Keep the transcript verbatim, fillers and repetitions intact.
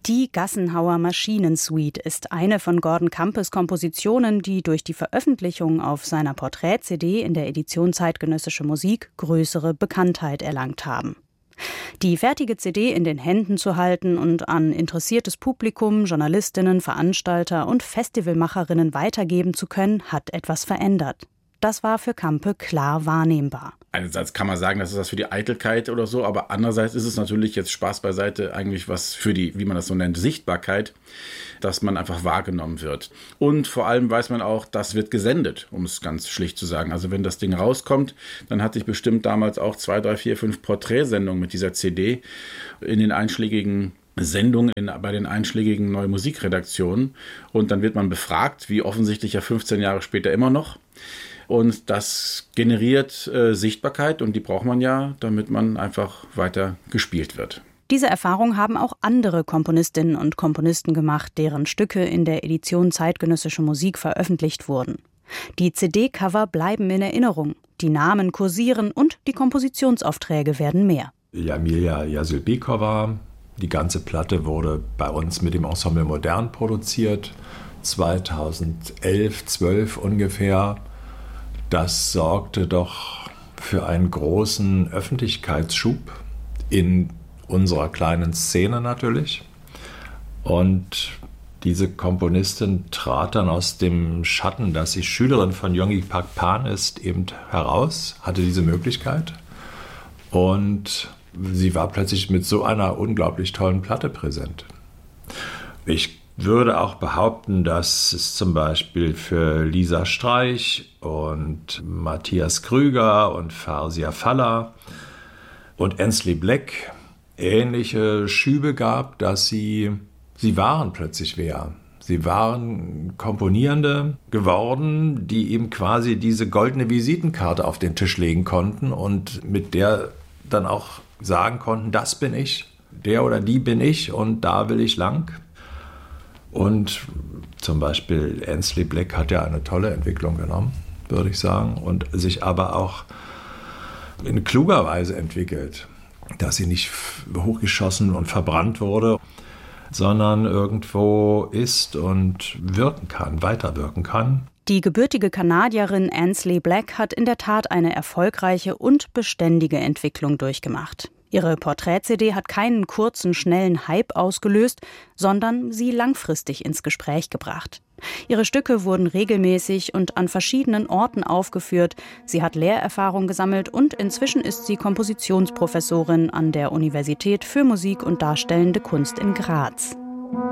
Die Gassenhauer Maschinensuite ist eine von Gordon Campes Kompositionen, die durch die Veröffentlichung auf seiner Porträt-C D in der Edition Zeitgenössische Musik größere Bekanntheit erlangt haben. Die fertige C D in den Händen zu halten und an interessiertes Publikum, Journalistinnen, Veranstalter und Festivalmacherinnen weitergeben zu können, hat etwas verändert. Das war für Campe klar wahrnehmbar. Einerseits kann man sagen, das ist was für die Eitelkeit oder so, aber andererseits ist es natürlich jetzt Spaß beiseite eigentlich was für die, wie man das so nennt, Sichtbarkeit, dass man einfach wahrgenommen wird. Und vor allem weiß man auch, das wird gesendet, um es ganz schlicht zu sagen. Also wenn das Ding rauskommt, dann hatte ich bestimmt damals auch zwei, drei, vier, fünf Porträtsendungen mit dieser C D in den einschlägigen Sendungen in, bei den einschlägigen Neue Musikredaktionen. Und dann wird man befragt, wie offensichtlich ja fünfzehn Jahre später immer noch. Und das generiert äh, Sichtbarkeit und die braucht man ja, damit man einfach weiter gespielt wird. Diese Erfahrung haben auch andere Komponistinnen und Komponisten gemacht, deren Stücke in der Edition Zeitgenössische Musik veröffentlicht wurden. Die C D-Cover bleiben in Erinnerung, die Namen kursieren und die Kompositionsaufträge werden mehr. Jamilia Jasylbekova, die ganze Platte wurde bei uns mit dem Ensemble Modern produziert, zweitausendelf, zwölf ungefähr. Das sorgte doch für einen großen Öffentlichkeitsschub in unserer kleinen Szene natürlich. Und diese Komponistin trat dann aus dem Schatten, dass sie Schülerin von Yonggi Pak Pan ist, eben heraus, hatte diese Möglichkeit. Und sie war plötzlich mit so einer unglaublich tollen Platte präsent. Ich würde auch behaupten, dass es zum Beispiel für Lisa Streich und Matthias Krüger und Farzia Faller und Ansley Black ähnliche Schübe gab, dass sie, sie waren plötzlich wer. Sie waren Komponierende geworden, die eben quasi diese goldene Visitenkarte auf den Tisch legen konnten und mit der dann auch sagen konnten, das bin ich, der oder die bin ich und da will ich lang. Und zum Beispiel Ansley Black hat ja eine tolle Entwicklung genommen, würde ich sagen, und sich aber auch in kluger Weise entwickelt, dass sie nicht hochgeschossen und verbrannt wurde, sondern irgendwo ist und wirken kann, weiterwirken kann. Die gebürtige Kanadierin Ansley Black hat in der Tat eine erfolgreiche und beständige Entwicklung durchgemacht. Ihre Porträt-C D hat keinen kurzen, schnellen Hype ausgelöst, sondern sie langfristig ins Gespräch gebracht. Ihre Stücke wurden regelmäßig und an verschiedenen Orten aufgeführt. Sie hat Lehrerfahrung gesammelt und inzwischen ist sie Kompositionsprofessorin an der Universität für Musik und Darstellende Kunst in Graz.